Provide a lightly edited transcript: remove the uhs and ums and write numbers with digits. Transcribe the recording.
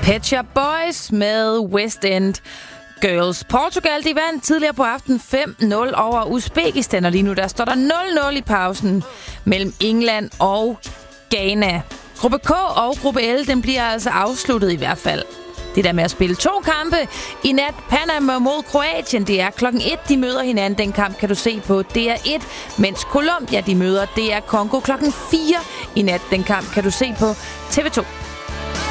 Pet Shop Boys med West End Girls. Portugal, de vandt tidligere på aften 5-0 over Uzbekistan, og lige nu der står der 0-0 i pausen mellem England og Ghana. Gruppe K og gruppe L, den bliver altså afsluttet i hvert fald. Det der med at spille 2 kampe i nat. Panama mod Kroatien, det er klokken 1, de møder hinanden. Den kamp kan du se på DR1, mens Colombia, de møder DR Congo klokken 4 i nat. Den kamp kan du se på TV2.